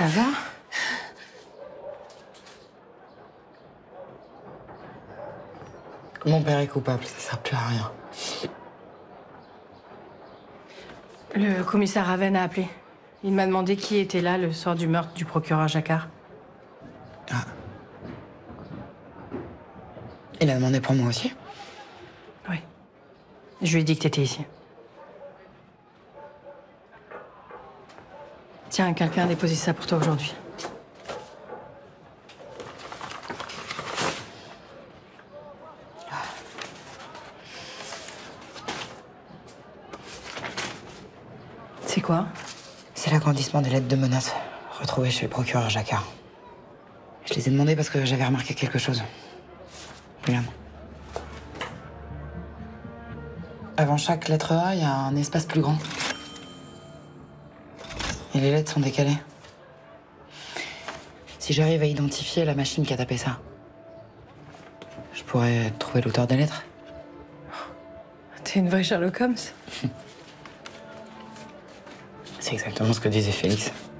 Ça va? Mon père est coupable, ça sert plus à rien. Le commissaire Raven a appelé. Il m'a demandé qui était là le soir du meurtre du procureur Jacquard. Ah. Il a demandé pour moi aussi? Oui. Je lui ai dit que t'étais ici. Tiens, quelqu'un a déposé ça pour toi aujourd'hui. C'est quoi? C'est l'agrandissement des lettres de menaces retrouvées chez le procureur Jacquard. Je les ai demandées parce que j'avais remarqué quelque chose. Regarde. Avant chaque lettre A, il y a un espace plus grand. Et les lettres sont décalées. Si j'arrive à identifier la machine qui a tapé ça, je pourrais trouver l'auteur des lettres. T'es une vraie Sherlock Holmes. C'est exactement ce que disait Félix.